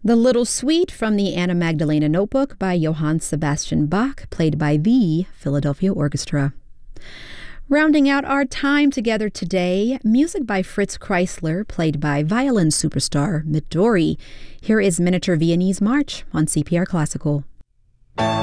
The Little Suite from the Anna Magdalena Notebook by Johann Sebastian Bach, played by the Philadelphia Orchestra. Rounding out our time together today, music by Fritz Kreisler, played by violin superstar Midori. Here is Miniature Viennese March on CPR Classical.